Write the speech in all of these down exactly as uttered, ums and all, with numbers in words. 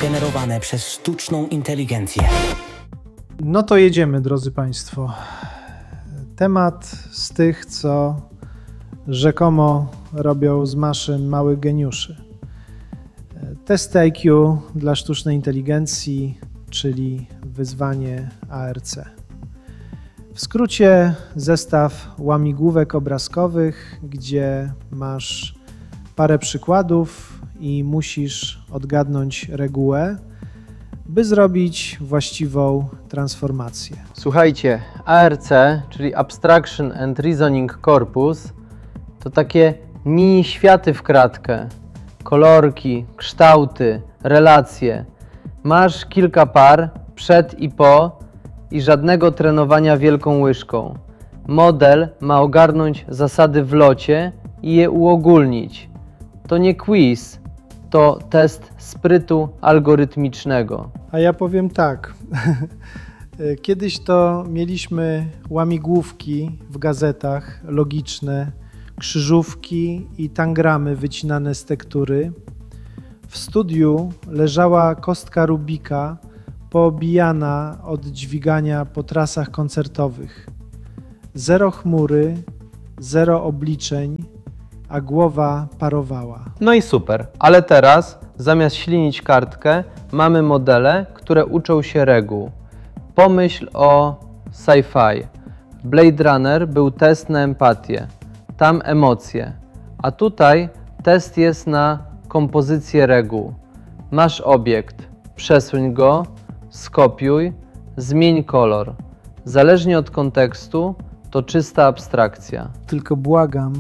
generowane przez sztuczną inteligencję. No to jedziemy, drodzy Państwo. Temat z tych, co rzekomo robią z maszyn małych geniuszy. Testy I Q dla sztucznej inteligencji, czyli wyzwanie A R C. W skrócie zestaw łamigłówek obrazkowych, gdzie masz parę przykładów i musisz odgadnąć regułę, by zrobić właściwą transformację. Słuchajcie, A R C, czyli Abstraction and Reasoning Corpus, to takie mini światy w kratkę. Kolorki, kształty, relacje. Masz kilka par przed i po i żadnego trenowania wielką łyżką. Model ma ogarnąć zasady w locie i je uogólnić. To nie quiz, to test sprytu algorytmicznego. A ja powiem tak. Kiedyś to mieliśmy łamigłówki w gazetach logiczne, krzyżówki i tangramy wycinane z tektury. W studiu leżała kostka Rubika poobijana od dźwigania po trasach koncertowych. Zero chmury, zero obliczeń, a głowa parowała. No i super, ale teraz zamiast ślinić kartkę mamy modele, które uczą się reguł. Pomyśl o sci-fi. Blade Runner był test na empatię, tam emocje, a tutaj test jest na kompozycję reguł. Masz obiekt, przesuń go, skopiuj, zmień kolor. Zależnie od kontekstu to czysta abstrakcja. Tylko błagam,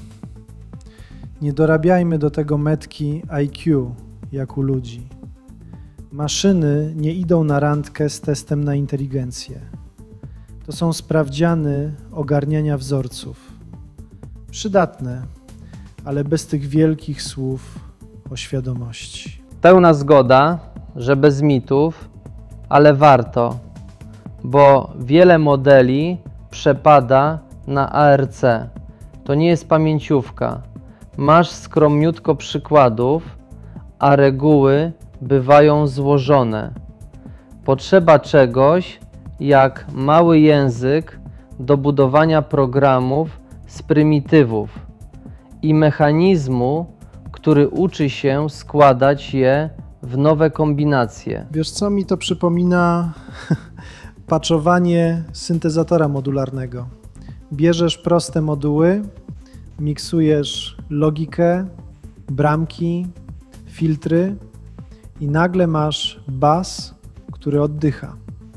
nie dorabiajmy do tego metki I Q, jak u ludzi. Maszyny nie idą na randkę z testem na inteligencję. To są sprawdziany ogarniania wzorców. Przydatne, ale bez tych wielkich słów o świadomości. Pełna zgoda, że bez mitów, ale warto, bo wiele modeli przepada na A R C. To nie jest pamięciówka. Masz skromniutko przykładów, a reguły bywają złożone. Potrzeba czegoś jak mały język do budowania programów z prymitywów i mechanizmu, który uczy się składać je w nowe kombinacje. Wiesz co, mi to przypomina patchowanie syntezatora modularnego. Bierzesz proste moduły, miksujesz logikę, bramki, filtry i nagle masz bas, który oddycha.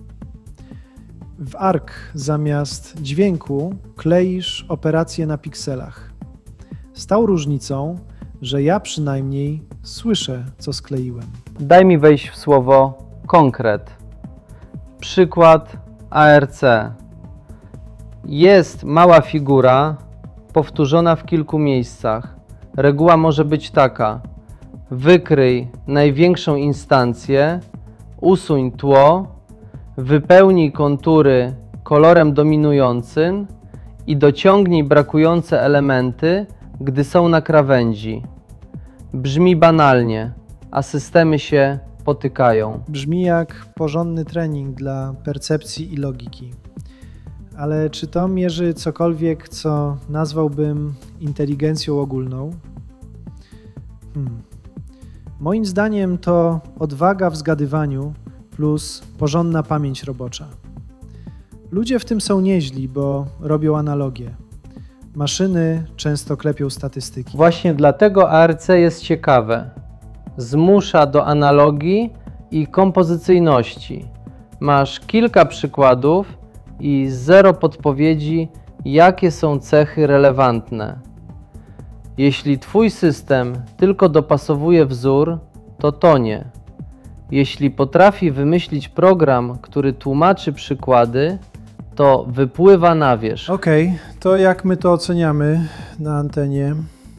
W A R C zamiast dźwięku kleisz operacje na pikselach. Z tą różnicą, że ja przynajmniej słyszę, co skleiłem. Daj mi wejść w słowo konkret. Przykład A R C. Jest mała figura powtórzona w kilku miejscach. Reguła może być taka: wykryj największą instancję, usuń tło, wypełnij kontury kolorem dominującym i dociągnij brakujące elementy, gdy są na krawędzi. Brzmi banalnie, a systemy się potykają. Brzmi jak porządny trening dla percepcji i logiki. Ale czy to mierzy cokolwiek, co nazwałbym inteligencją ogólną? Hmm. Moim zdaniem to odwaga w zgadywaniu plus porządna pamięć robocza. Ludzie w tym są nieźli, bo robią analogie. Maszyny często klepią statystyki. Właśnie dlatego A R C jest ciekawe. Zmusza do analogii i kompozycyjności. Masz kilka przykładów i zero podpowiedzi, jakie są cechy relevantne. Jeśli Twój system tylko dopasowuje wzór, to tonie. Jeśli potrafi wymyślić program, który tłumaczy przykłady, to wypływa na wierzch. Okej, okay, to jak my to oceniamy na antenie?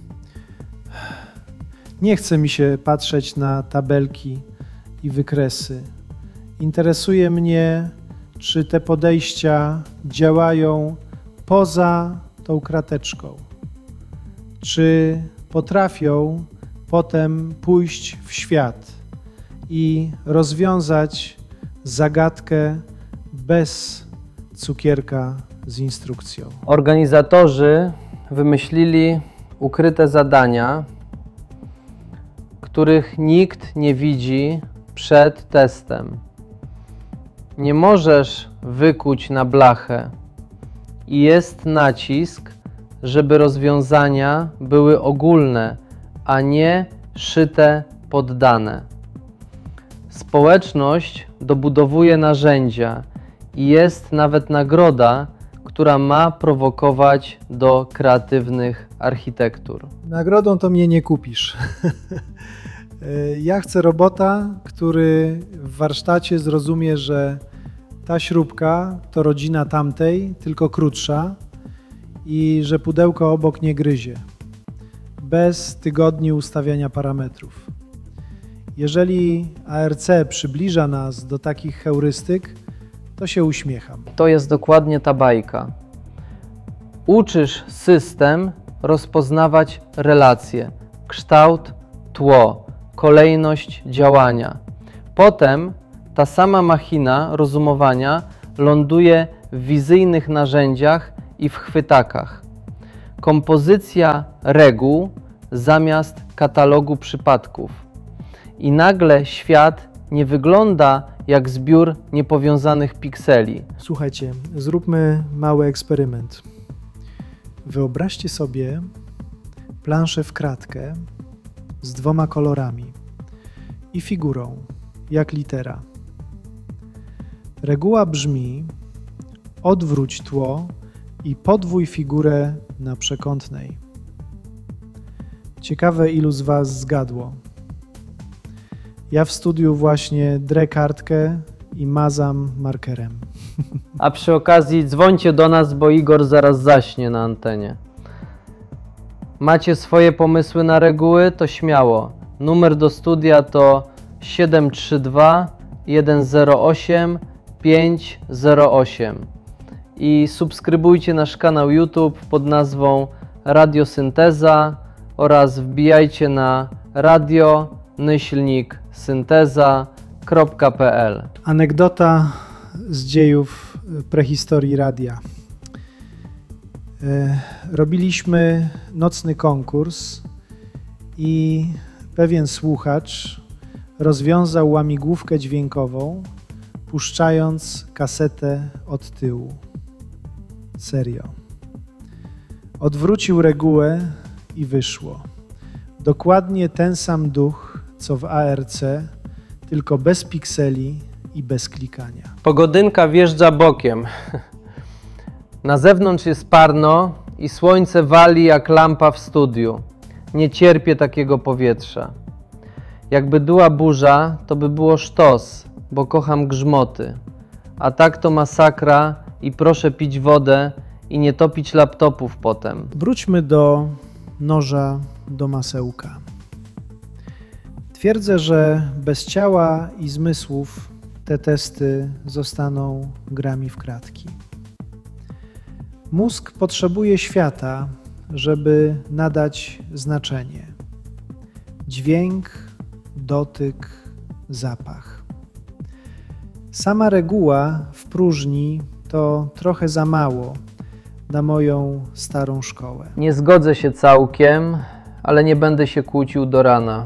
Nie chce mi się patrzeć na tabelki i wykresy. Interesuje mnie, czy te podejścia działają poza tą krateczką. Czy potrafią potem pójść w świat i rozwiązać zagadkę bez cukierka z instrukcją. Organizatorzy wymyślili ukryte zadania, których nikt nie widzi przed testem. Nie możesz wykuć na blachę i jest nacisk, żeby rozwiązania były ogólne, a nie szyte pod dane. Społeczność dobudowuje narzędzia i jest nawet nagroda, która ma prowokować do kreatywnych architektur. Nagrodą to mnie nie kupisz. Ja chcę robota, który w warsztacie zrozumie, że ta śrubka to rodzina tamtej, tylko krótsza i że pudełko obok nie gryzie. Bez tygodni ustawiania parametrów. Jeżeli A R C przybliża nas do takich heurystyk, to się uśmiecham. To jest dokładnie ta bajka. Uczysz system rozpoznawać relacje, kształt, tło, kolejność działania. Potem ta sama machina rozumowania ląduje w wizyjnych narzędziach i w chwytakach. Kompozycja reguł zamiast katalogu przypadków. I nagle świat nie wygląda jak zbiór niepowiązanych pikseli. Słuchajcie, zróbmy mały eksperyment. Wyobraźcie sobie planszę w kratkę z dwoma kolorami i figurą, jak litera. Reguła brzmi: odwróć tło i podwój figurę na przekątnej. Ciekawe, ilu z Was zgadło. Ja w studiu właśnie drę kartkę i mazam markerem. A przy okazji dzwońcie do nas, bo Igor zaraz zaśnie na antenie. Macie swoje pomysły na reguły? To śmiało. Numer do studia to siedem trzy dwa jeden zero osiem pięć zero osiem i subskrybujcie nasz kanał YouTube pod nazwą Radiosynteza oraz wbijajcie na radio myślnik synteza kropka p l. Anegdota z dziejów prehistorii radia. E, robiliśmy nocny konkurs i pewien słuchacz rozwiązał łamigłówkę dźwiękową, puszczając kasetę od tyłu. Serio. Odwrócił regułę i wyszło. Dokładnie ten sam duch, co w A R C, tylko bez pikseli i bez klikania. Pogodynka wjeżdża bokiem. Na zewnątrz jest parno i słońce wali jak lampa w studiu. Nie cierpię takiego powietrza. Jakby była burza, to by było sztos, bo kocham grzmoty. A tak to masakra i proszę pić wodę i nie topić laptopów potem. Wróćmy do noża do masełka. Twierdzę, że bez ciała i zmysłów te testy zostaną grami w kratki. Mózg potrzebuje świata, żeby nadać znaczenie. Dźwięk, dotyk, zapach. Sama reguła w próżni to trochę za mało na moją starą szkołę. Nie zgodzę się całkiem, ale nie będę się kłócił do rana.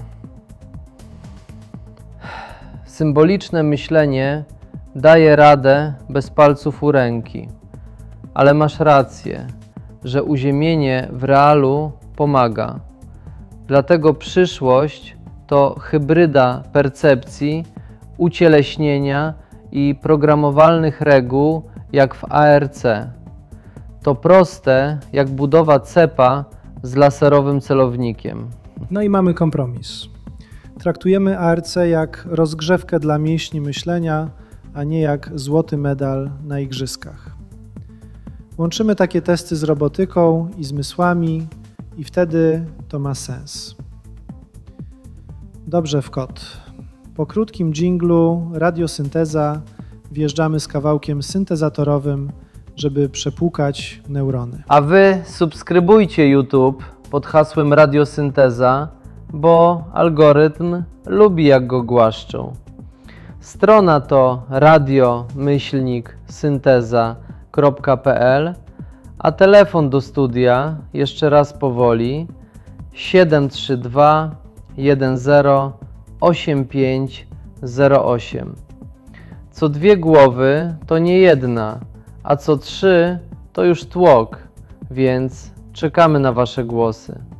Symboliczne myślenie daje radę bez palców u ręki, ale masz rację, że uziemienie w realu pomaga. Dlatego przyszłość to hybryda percepcji, ucieleśnienia i programowalnych reguł jak w A R C. To proste jak budowa cepa z laserowym celownikiem. No i mamy kompromis. Traktujemy A R C jak rozgrzewkę dla mięśni myślenia, a nie jak złoty medal na igrzyskach. Łączymy takie testy z robotyką i zmysłami i wtedy to ma sens. Dobrze w kot. Po krótkim dżinglu Radiosynteza wjeżdżamy z kawałkiem syntezatorowym, żeby przepłukać neurony. A wy subskrybujcie YouTube pod hasłem Radiosynteza, bo algorytm lubi jak go głaszczą. Strona to radio myślnik synteza kropka p l, a telefon do studia, jeszcze raz powoli, siedem trzy dwa jeden zero osiem pięć zero osiem. Co dwie głowy to nie jedna, a co trzy to już tłok, więc czekamy na Wasze głosy.